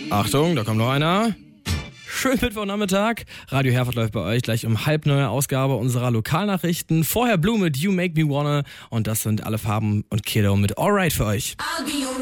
Achtung, da kommt noch einer. Schönen Mittwochnachmittag. Radio Herford läuft bei euch gleich um 8:30 neue Ausgabe unserer Lokalnachrichten. Vorher Blue mit You Make Me Wanna. Und das sind alle Farben und Kiddo mit Alright für euch.